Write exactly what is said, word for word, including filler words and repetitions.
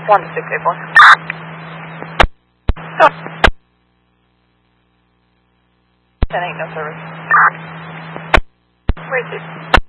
one six eight four. Oh. ten eight, no service. Wait, dude.